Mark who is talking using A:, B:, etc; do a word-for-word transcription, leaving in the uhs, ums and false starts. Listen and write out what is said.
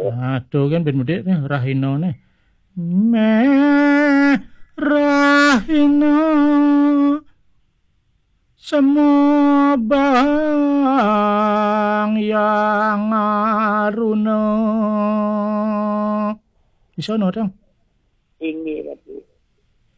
A: Aduh kan ben mudik nih Rahino nih. Me Rahino semua bang yang aruno. Bisa no dong.
B: Inggih.